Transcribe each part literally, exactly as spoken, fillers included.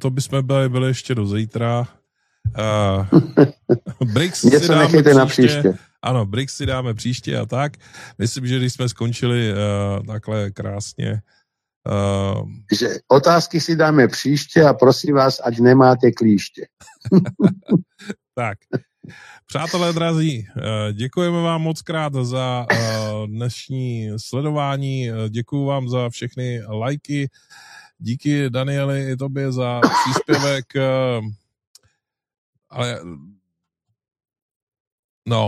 to bychom byli, byli ještě do zítra. Uh, Brix si Něco dáme nechejte na příště. příště. Ano, Brix si dáme příště a tak. Myslím, že když jsme skončili uh, takhle krásně. Uh, že otázky si dáme příště a prosím vás, ať nemáte klíště. Tak. Přátelé drazí, děkujeme vám moc krát za dnešní sledování, děkuji vám za všechny lajky, díky Danieli i tobě za příspěvek, ale no,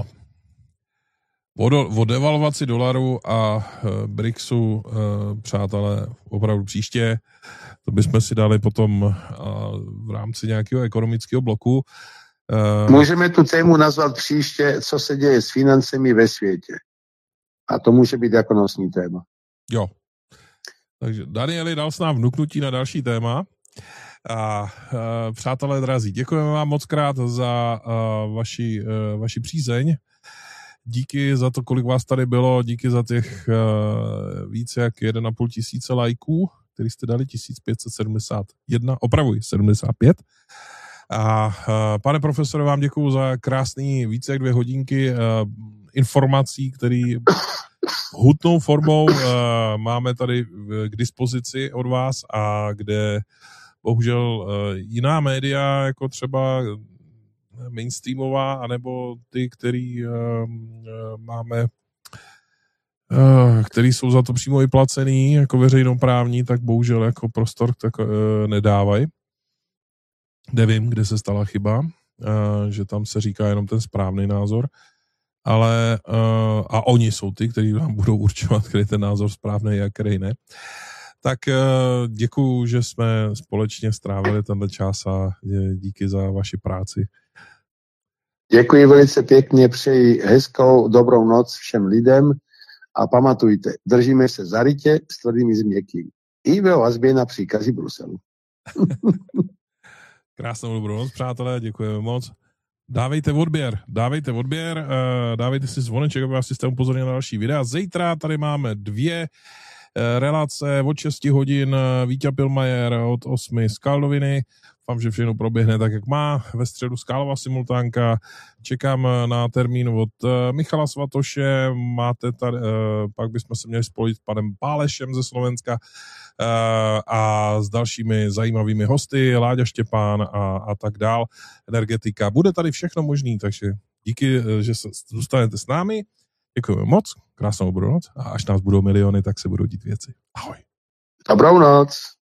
o, o devalvaci dolaru a Brixu, přátelé, opravdu příště, to bychom si dali potom v rámci nějakého ekonomického bloku. Uh, Můžeme tu tému nazvat příště, co se děje s financemi ve světě. A to může být jako nosní téma. Jo. Takže Danieli dal s nám vnuknutí na další téma. A uh, přátelé drazí, děkujeme vám moc krát za uh, vaši, uh, vaši přízeň. Díky za to, kolik vás tady bylo, díky za těch uh, více jak jeden a půl tisíce lajků, který jste dali, tisíc pět set sedmdesát jedna, opravuj, sedmdesát pět. A uh, pane profesore, vám děkuju za krásný více jak dvě hodinky uh, informací, které hutnou formou uh, máme tady k dispozici od vás a kde bohužel uh, jiná média, jako třeba mainstreamová, anebo ty, který uh, máme, uh, který jsou za to přímo i placený, jako veřejnoprávní, tak bohužel jako prostor tak uh, nedávají. Nevím, kde se stala chyba, uh, že tam se říká jenom ten správný názor, ale uh, a oni jsou ty, kteří vám budou určovat, který ten názor správný a který ne. Tak uh, děkuju, že jsme společně strávili tenhle čas a díky za vaši práci. Děkuji velice pěkně, přeji hezkou, dobrou noc všem lidem a pamatujte, držíme se za rytě s tvrdým s měkkým. I ve vazbě na příkazy Bruselu. Krásnou dobrou noc, přátelé, děkujeme moc. Dávejte odběr, dávejte odběr, uh, dávejte si zvoneček, aby vás jste upozornili na další videa. Zítra tady máme dvě uh, relace od šesti hodin, Víťa Pilmajer od osmi z Kaldoviny. Doufám, že všechno proběhne tak, jak má. Ve středu Skálová simultánka. Čekám na termín od uh, Michala Svatoše. Máte tady, uh, pak bychom se měli spojit s panem Pálešem ze Slovenska uh, a s dalšími zajímavými hosty, Láďa Štěpán a, a tak dál. Energetika. Bude tady všechno možný, takže díky, že se zůstanete s námi. Děkujeme moc. Krásnou dobrou noc. A až nás budou miliony, tak se budou dít věci. Ahoj. Dobrou noc.